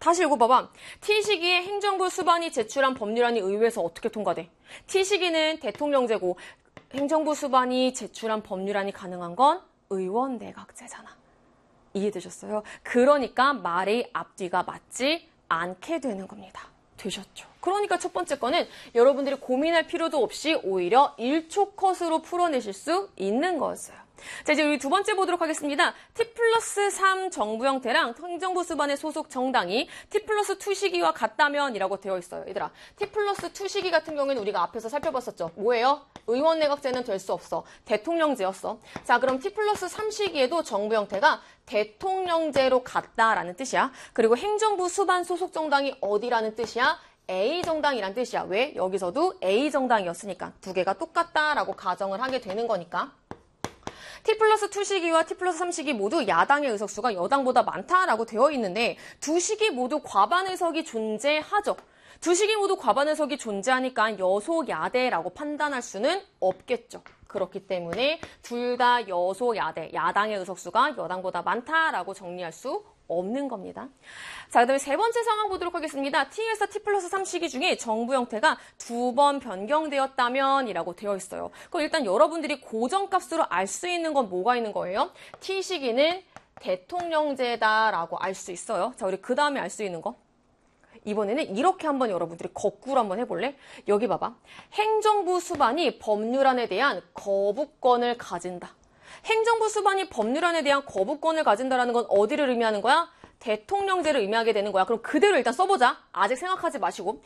다시 읽어봐봐. T시기에 행정부 수반이 제출한 법률안이 의회에서 어떻게 통과돼? T시기는 대통령제고 행정부 수반이 제출한 법률안이 가능한 건 의원 내각제잖아. 이해되셨어요? 그러니까 말의 앞뒤가 맞지 않게 되는 겁니다. 되셨죠? 그러니까 첫 번째 거는 여러분들이 고민할 필요도 없이 오히려 1초 컷으로 풀어내실 수 있는 거였어요. 자, 이제 우리 두 번째 보도록 하겠습니다. T+3 정부 형태랑 행정부 수반의 소속 정당이 T+2 시기와 같다면 이라고 되어 있어요. 얘들아, T+2 시기 같은 경우에는 우리가 앞에서 살펴봤었죠. 뭐예요? 의원 내각제는 될 수 없어. 대통령제였어. 자, 그럼 T+3 시기에도 정부 형태가 대통령제로 같다라는 뜻이야. 그리고 행정부 수반 소속 정당이 어디라는 뜻이야? A정당이란 뜻이야. 왜? 여기서도 A정당이었으니까 두 개가 똑같다라고 가정을 하게 되는 거니까. T+2 시기와 T+3 시기 모두 야당의 의석수가 여당보다 많다라고 되어 있는데 두 시기 모두 과반 의석이 존재하죠. 두 시기 모두 과반 의석이 존재하니까 여소야대라고 판단할 수는 없겠죠. 그렇기 때문에 둘 다 여소야대, 야당의 의석수가 여당보다 많다라고 정리할 수 없는 겁니다. 자, 그 다음에 세 번째 상황 보도록 하겠습니다. T에서 T+3 시기 중에 정부 형태가 2번 변경되었다면 이라고 되어 있어요. 그럼 일단 여러분들이 고정값으로 알 수 있는 건 뭐가 있는 거예요? T 시기는 대통령제다라고 알 수 있어요. 자, 우리 그 다음에 알 수 있는 거. 이번에는 이렇게 한번 여러분들이 거꾸로 한번 해볼래? 여기 봐봐. 행정부 수반이 법률안에 대한 거부권을 가진다. 행정부 수반이 법률안에 대한 거부권을 가진다는 건 어디를 의미하는 거야? 대통령제를 의미하게 되는 거야. 그럼 그대로 일단 써보자. 아직 생각하지 마시고.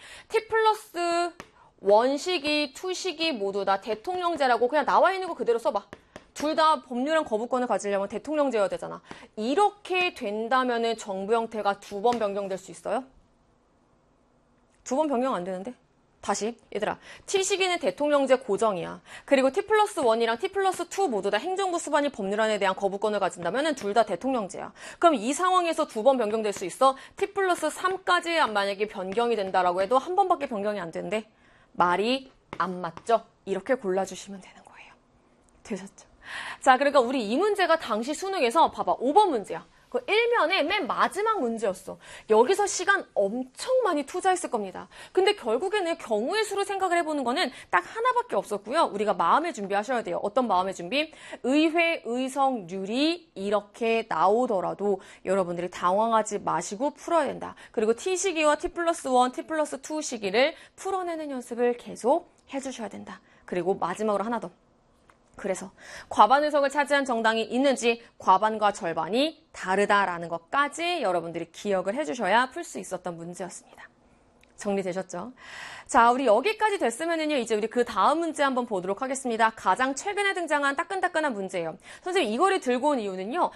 T+1 시기, 2 시기 모두 다 대통령제라고 그냥 나와 있는 거 그대로 써봐. 둘 다 법률안 거부권을 가지려면 대통령제여야 되잖아. 이렇게 된다면은 정부 형태가 2번 변경될 수 있어요? 2번 변경 안 되는데? 다시 얘들아, T 시기는 대통령제 고정이야. 그리고 T+1이랑 T+2 모두 다 행정부 수반이 법률안에 대한 거부권을 가진다면 둘 다 대통령제야. 그럼 이 상황에서 2번 변경될 수 있어? T+3까지 만약에 변경이 된다라고 해도 한 번밖에 변경이 안 되는데 말이 안 맞죠? 이렇게 골라주시면 되는 거예요. 되셨죠? 자, 그러니까 우리 이 문제가 당시 수능에서 봐봐, 5번 문제야. 그 1면의 맨 마지막 문제였어. 여기서 시간 엄청 많이 투자했을 겁니다. 근데 결국에는 경우의 수로 생각을 해보는 거는 딱 하나밖에 없었고요. 우리가 마음의 준비하셔야 돼요. 어떤 마음의 준비? 의회 의석률이 이렇게 나오더라도 여러분들이 당황하지 마시고 풀어야 된다. 그리고 T시기와 T+1, T+2 시기를 풀어내는 연습을 계속 해주셔야 된다. 그리고 마지막으로 하나 더. 그래서 과반 의석을 차지한 정당이 있는지 과반과 절반이 다르다라는 것까지 여러분들이 기억을 해주셔야 풀 수 있었던 문제였습니다. 정리되셨죠? 자, 우리 여기까지 됐으면은요, 이제 우리 그 다음 문제 한번 보도록 하겠습니다. 가장 최근에 등장한 따끈따끈한 문제예요. 선생님, 이거를 들고 온 이유는요,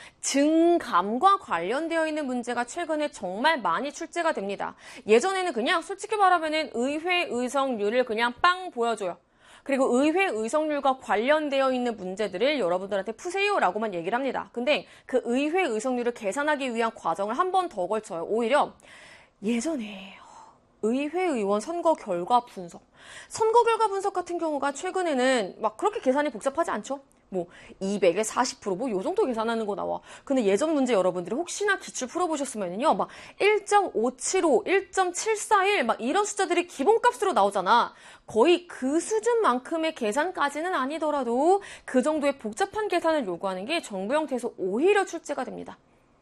증감과 관련되어 있는 문제가 최근에 정말 많이 출제가 됩니다. 예전에는 그냥 솔직히 말하면은 의회 의석률을 그냥 빵 보여줘요. 그리고 의회 의석률과 관련되어 있는 문제들을 여러분들한테 푸세요라고만 얘기를 합니다. 근데 그 의회 의석률을 계산하기 위한 과정을 한 번 더 걸쳐요. 오히려 예전에 의회 의원 선거 결과 분석. 선거 결과 분석 같은 경우가 최근에는 막 그렇게 계산이 복잡하지 않죠? 뭐 200에 40% 뭐 요 정도 계산하는 거 나와. 근데 예전 문제 여러분들이 혹시나 기출 풀어보셨으면요, 막 1.575, 1.741 막 이런 숫자들이 기본값으로 나오잖아. 거의 그 수준만큼의 계산까지는 아니더라도 그 정도의 복잡한 계산을 요구하는 게 정부 형태에서 오히려 출제가 됩니다.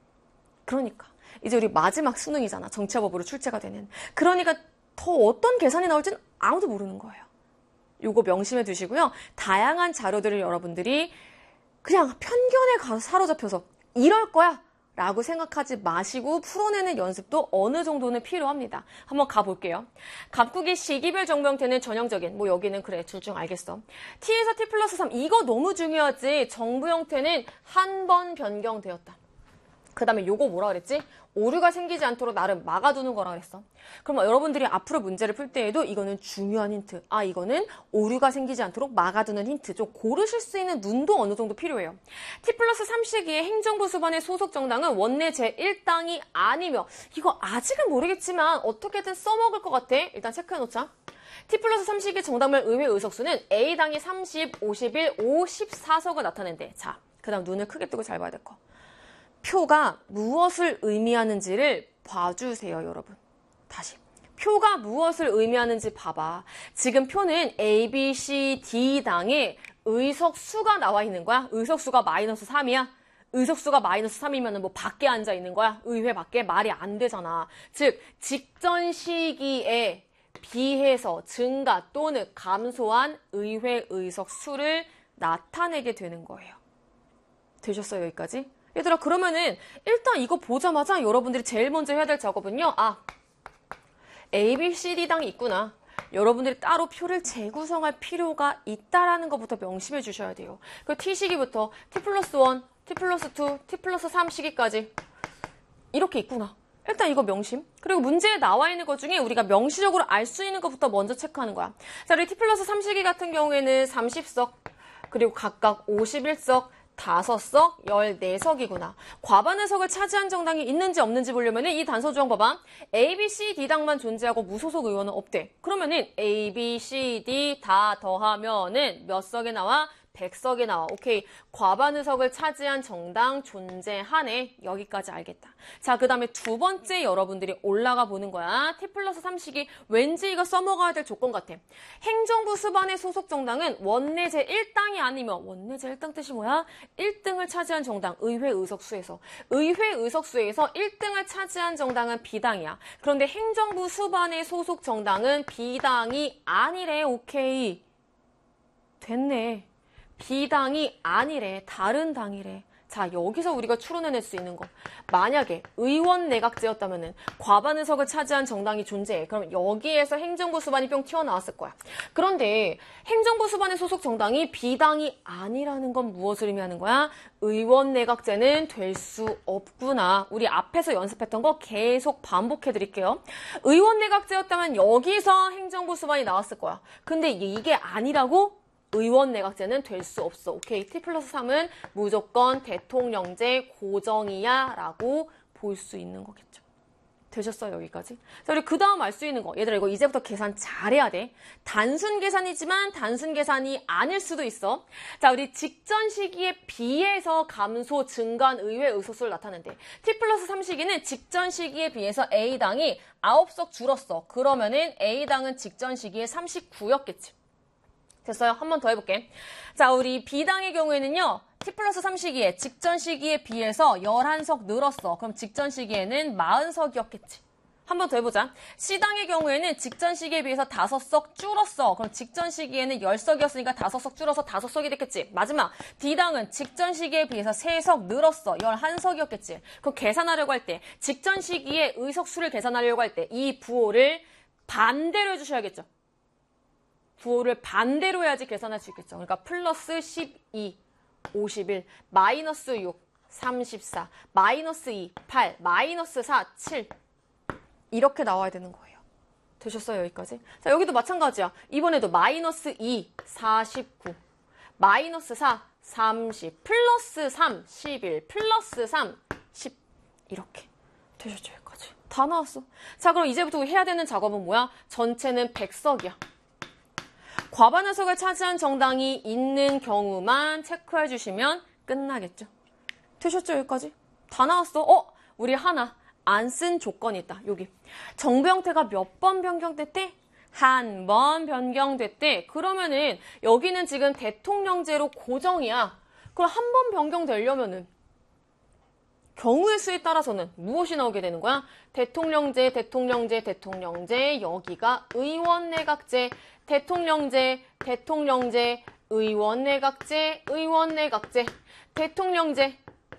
그러니까 이제 우리 마지막 수능이잖아. 정치화법으로 출제가 되는. 그러니까 더 어떤 계산이 나올지는 아무도 모르는 거예요. 요거 명심해 두시고요. 다양한 자료들을 여러분들이 그냥 편견에 가서 사로잡혀서 이럴 거야 라고 생각하지 마시고 풀어내는 연습도 어느 정도는 필요합니다. 한번 가볼게요. 각국의 시기별 정부 형태는 전형적인, 뭐 여기는 그래 둘 중 알겠어. T에서 T+3 이거 너무 중요하지. 정부 형태는 한 번 변경되었다. 그 다음에 요거 뭐라 그랬지? 오류가 생기지 않도록 나름 막아두는 거라 그랬어. 그럼 여러분들이 앞으로 문제를 풀 때에도 이거는 중요한 힌트. 아, 이거는 오류가 생기지 않도록 막아두는 힌트. 좀 고르실 수 있는 눈도 어느 정도 필요해요. T+3 시기에 행정부 수반의 소속 정당은 원내 제1당이 아니며, 이거 아직은 모르겠지만 어떻게든 써먹을 것 같아. 일단 체크해놓자. T+3 시기 정당별 의회 의석수는 A당이 30, 51, 54석을 나타낸대. 자, 그 다음 눈을 크게 뜨고 잘 봐야 될 거. 표가 무엇을 의미하는지를 봐주세요, 여러분. 다시. 표가 무엇을 의미하는지 봐봐. 지금 표는 A, B, C, D 당에 의석수가 나와 있는 거야. 의석수가 -3이야. 의석수가 -3이면 뭐 밖에 앉아 있는 거야. 의회 밖에 말이 안 되잖아. 즉, 직전 시기에 비해서 증가 또는 감소한 의회 의석수를 나타내게 되는 거예요. 되셨어요, 여기까지? 얘들아, 그러면은 일단 이거 보자마자 여러분들이 제일 먼저 해야 될 작업은요. A, B, C, D당이 있구나. 여러분들이 따로 표를 재구성할 필요가 있다라는 것부터 명심해 주셔야 돼요. 그 T시기부터 T+1, T+2, T+3 시기까지 이렇게 있구나. 일단 이거 명심. 그리고 문제에 나와 있는 것 중에 우리가 명시적으로 알 수 있는 것부터 먼저 체크하는 거야. 자, 우리 T+3 시기 같은 경우에는 30석, 그리고 각각 51석, 5석, 14석이구나. 과반의 석을 차지한 정당이 있는지 없는지 보려면 이 단서 조항 봐봐. A, B, C, D당만 존재하고 무소속 의원은 없대. 그러면은 A, B, C, D 다 더하면은 몇 석이 나와? 100석이 나와. 오케이. 과반 의석을 차지한 정당 존재하네. 여기까지 알겠다. 자, 그 다음에 두 번째 여러분들이 올라가 보는 거야. T+3 시기 왠지 이거 써먹어야 될 조건 같아. 행정부 수반의 소속 정당은 원내제 1당이 아니면 원내제 1당 뜻이 뭐야? 1등을 차지한 정당 의회 의석수에서 1등을 차지한 정당은 B당이야. 그런데 행정부 수반의 소속 정당은 B당이 아니래. 오케이. 됐네. B당이 아니래. 다른 당이래. 자, 여기서 우리가 추론해낼 수 있는 거. 만약에 의원 내각제였다면은 과반 의석을 차지한 정당이 존재해. 그럼 여기에서 행정부 수반이 뿅 튀어나왔을 거야. 그런데 행정부 수반의 소속 정당이 B당이 아니라는 건 무엇을 의미하는 거야? 의원 내각제는 될 수 없구나. 우리 앞에서 연습했던 거 계속 반복해 드릴게요. 의원 내각제였다면 여기서 행정부 수반이 나왔을 거야. 근데 이게 아니라고? 의원 내각제는 될 수 없어. 오케이. T+3은 무조건 대통령제 고정이야 라고 볼 수 있는 거겠죠. 되셨어요, 여기까지? 자, 우리 그 다음 알 수 있는 거. 얘들아, 이거 이제부터 계산 잘해야 돼. 단순 계산이지만 단순 계산이 아닐 수도 있어. 자, 우리 직전 시기에 비해서 감소, 증가한 의회 의석수를 나타낸대. T+3 시기는 직전 시기에 비해서 A당이 9석 줄었어. 그러면은 A당은 직전 시기에 39였겠지. 됐어요? 한 번 더 해볼게. 자, 우리 B당의 경우에는요. T+3 시기에 직전 시기에 비해서 11석 늘었어. 그럼 직전 시기에는 40석이었겠지. 한 번 더 해보자. C당의 경우에는 직전 시기에 비해서 5석 줄었어. 그럼 직전 시기에는 10석이었으니까 5석 줄어서 5석이 됐겠지. 마지막 D당은 직전 시기에 비해서 3석 늘었어. 11석이었겠지. 그럼 계산하려고 할 때 직전 시기에 의석수를 계산하려고 할 때 이 부호를 반대로 해주셔야겠죠. 부호를 반대로 해야지 계산할 수 있겠죠. 그러니까 플러스 12, 51, 마이너스 6, 34, 마이너스 2, 8, 마이너스 4, 7 이렇게 나와야 되는 거예요. 되셨어요, 여기까지? 자, 여기도 마찬가지야. 이번에도 마이너스 2, 49, 마이너스 4, 30, 플러스 3, 11, 플러스 3, 10 이렇게 되셨죠, 여기까지? 다 나왔어. 자, 그럼 이제부터 해야 되는 작업은 뭐야? 전체는 100석이야. 과반 의석을 차지한 정당이 있는 경우만 체크해 주시면 끝나겠죠. 되셨죠, 여기까지? 다 나왔어. 우리 하나 안 쓴 조건이 있다. 여기. 정부 형태가 몇 번 변경됐대? 한 번 변경됐대. 그러면은 여기는 지금 대통령제로 고정이야. 그럼 한 번 변경되려면은 경우의 수에 따라서는 무엇이 나오게 되는 거야? 대통령제, 대통령제, 대통령제, 여기가 의원내각제, 대통령제, 대통령제, 의원내각제, 의원내각제, 대통령제,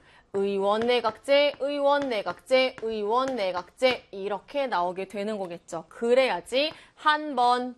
의원내각제, 의원내각제, 의원내각제 이렇게 나오게 되는 거겠죠. 그래야지 한 번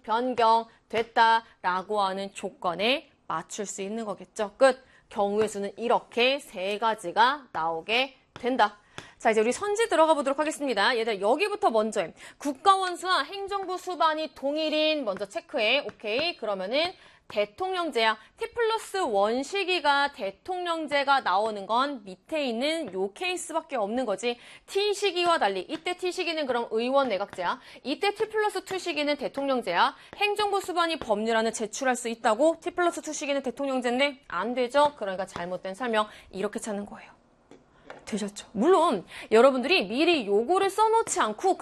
변경됐다라고 하는 조건에 맞출 수 있는 거겠죠. 끝. 경우의 수는 이렇게 3가지가 나오게 된다. 자, 이제 우리 선지 들어가 보도록 하겠습니다. 얘들 여기부터 먼저 해. 국가원수와 행정부 수반이 동일인 먼저 체크해. 오케이. 그러면은 대통령제야. T+1 시기가 대통령제가 나오는 건 밑에 있는 요 케이스밖에 없는 거지. T 시기와 달리 이때 T 시기는 그럼 의원 내각제야. 이때 T+2 시기는 대통령제야. 행정부 수반이 법률안을 제출할 수 있다고? T+2 시기는 대통령제인데 안 되죠? 그러니까 잘못된 설명 이렇게 찾는 거예요. 되셨죠. 물론 여러분들이 미리 요거를 써놓지 않고